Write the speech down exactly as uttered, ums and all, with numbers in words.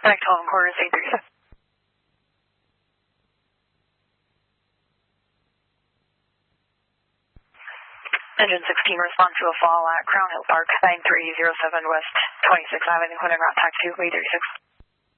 Connect twelve and quarters, eight thirty-six. Engine sixteen, response to a fall at Crown Hill Park, nine three zero seven West twenty-sixth Avenue, Winning Route Taxi, eight thirty-six.